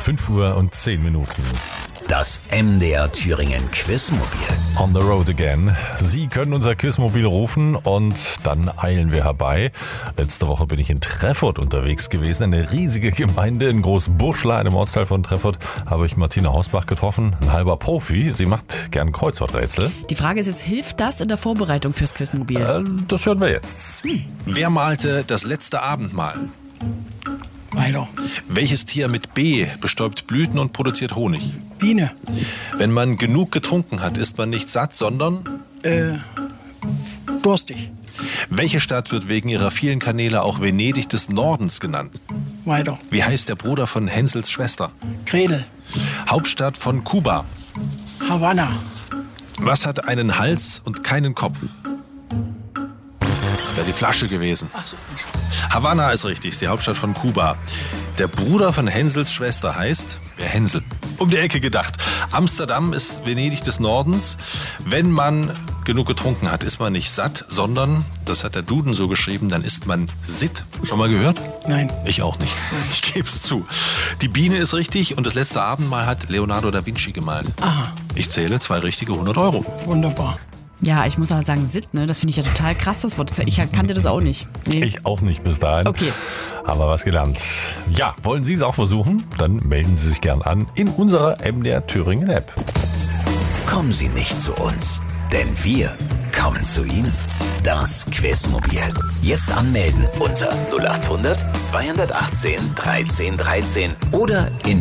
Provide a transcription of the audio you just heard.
5:10 Uhr. Das MDR Thüringen Quizmobil. On the road again. Sie können unser Quizmobil rufen und dann eilen wir herbei. Letzte Woche bin ich in Treffurt unterwegs gewesen. Eine riesige Gemeinde in Großbuschla, einem Ortsteil von Treffurt, habe ich Martina Hausbach getroffen. Ein halber Profi. Sie macht gern Kreuzworträtsel. Die Frage ist jetzt, hilft das in der Vorbereitung fürs Quizmobil? Das hören wir jetzt. Wer malte das letzte Abendmahl? Weiter. Welches Tier mit B bestäubt Blüten und produziert Honig? Biene. Wenn man genug getrunken hat, ist man nicht satt, sondern... Durstig. Welche Stadt wird wegen ihrer vielen Kanäle auch Venedig des Nordens genannt? Weiter. Wie heißt der Bruder von Hänsels Schwester? Gretel. Hauptstadt von Kuba. Havanna. Was hat einen Hals und keinen Kopf? Das wäre die Flasche gewesen. Havanna ist richtig, ist die Hauptstadt von Kuba. Der Bruder von Hänsels Schwester heißt Hänsel. Um die Ecke gedacht. Amsterdam ist Venedig des Nordens. Wenn man genug getrunken hat, ist man nicht satt, sondern, das hat der Duden so geschrieben, dann ist man sitt. Schon mal gehört? Nein. Ich auch nicht. Ich gebe es zu. Die Biene ist richtig und das letzte Abendmahl hat Leonardo da Vinci gemalt. Aha. Ich zähle 2 richtige 100 Euro. Wunderbar. Ja, ich muss aber sagen, Sitt, ne? Das finde ich ja total krass, das Wort. Ich kannte das auch nicht. Nee. Ich auch nicht bis dahin. Okay. Haben wir was gelernt. Ja, wollen Sie es auch versuchen? Dann melden Sie sich gern an in unserer MDR Thüringen App. Kommen Sie nicht zu uns, denn wir kommen zu Ihnen. Das Quizmobil. Jetzt anmelden unter 0800 218 13 13 oder in